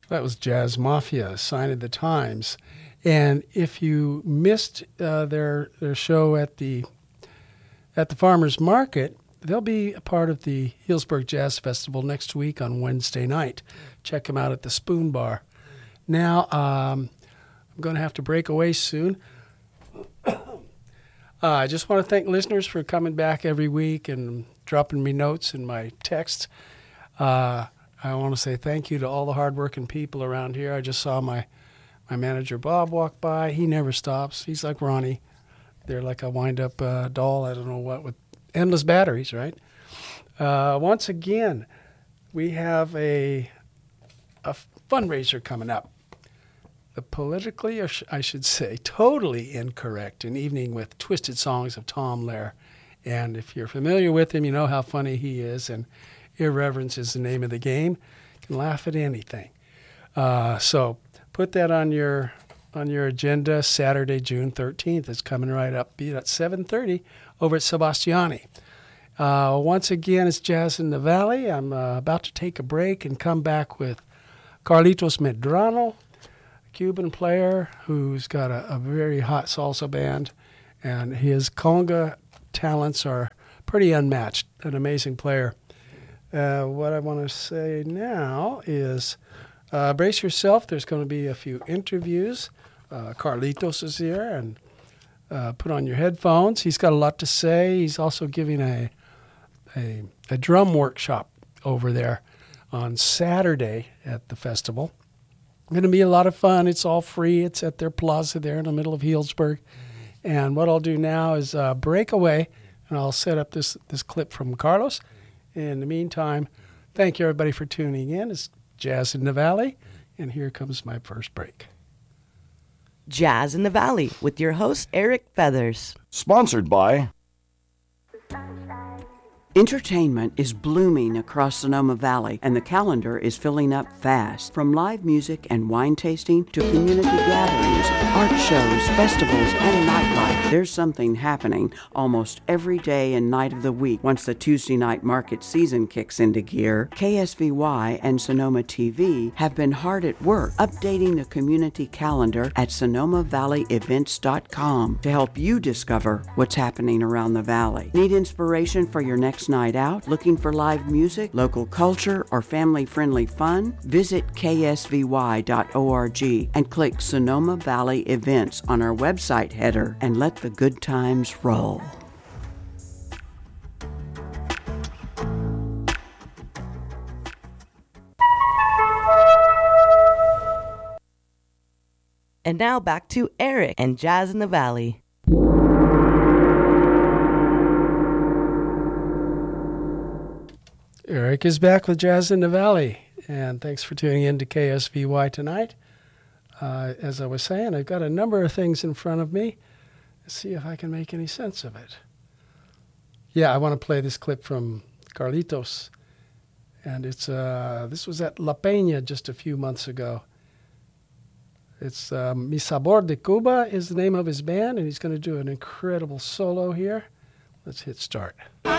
That was Jazz Mafia, Sign of the Times. And if you missed their show at the Farmers Market, they'll be a part of the Healdsburg Jazz Festival next week on Wednesday night. Check them out at the Spoon Bar. Now, I'm going to have to break away soon. I just want to thank listeners for coming back every week and dropping me notes in my text. I want to say thank you to all the hardworking people around here. I just saw my manager, Bob, walk by. He never stops. He's like Ronnie. They're like a wind-up doll, I don't know what, with endless batteries, right? Once again, we have a fundraiser coming up. The politically, or I should say, totally incorrect, an evening with twisted songs of Tom Lehrer. And if you're familiar with him, you know how funny he is, and irreverence is the name of the game. You can laugh at anything. So put that on your agenda. Saturday, June 13th. It's coming right up. Be at 7:30 over at Sebastiani. Once again, it's Jazz in the Valley. I'm about to take a break and come back with Carlitos Medrano, a Cuban player who's got a very hot salsa band, and his conga talents are pretty unmatched. An amazing player. What I want to say now is brace yourself. There's going to be a few interviews. Carlitos is here, and put on your headphones. He's got a lot to say. He's also giving a drum workshop over there on Saturday at the festival. Going to be a lot of fun. It's all free. It's at their plaza there in the middle of Healdsburg. And what I'll do now is break away, and I'll set up this clip from Carlos. In the meantime, thank you, everybody, for tuning in. It's Jazz in the Valley, and here comes my first break. Jazz in the Valley with your host, Eric Feathers. Sponsored by... Entertainment is blooming across Sonoma Valley, and the calendar is filling up fast. From live music and wine tasting to community gatherings, art shows, festivals, and nightlife, there's something happening almost every day and night of the week. Once the Tuesday night market season kicks into gear, KSVY and Sonoma TV have been hard at work updating the community calendar at SonomaValleyEvents.com to help you discover what's happening around the valley. Need inspiration for your next night out? Looking for live music, local culture, or family-friendly fun? Visit ksvy.org and click Sonoma Valley Events on our website header and let the good times roll. And now back to Eric and Jazz in the Valley. Eric is back with Jazz in the Valley, and thanks for tuning in to KSVY tonight. As I was saying, I've got a number of things in front of me. Let's see if I can make any sense of it. Yeah, I want to play this clip from Carlitos, and it's this was at La Peña just a few months ago. It's Mi Sabor de Cuba is the name of his band, and he's going to do an incredible solo here. Let's hit start.